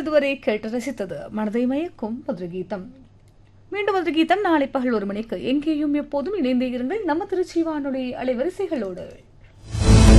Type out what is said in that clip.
இதுவரை கேட்டு ரசித்தது மனதை மயக்கும் மதுரை கீதம். மீண்டும் மதுரை கீதம் நாளை பகல் 1 மணிக்கு. எங்கேயும் எப்போதும் இணைந்தே இருங்கள் நம்ம திருச்சி வானொலி அலைவரிசைகளோடு.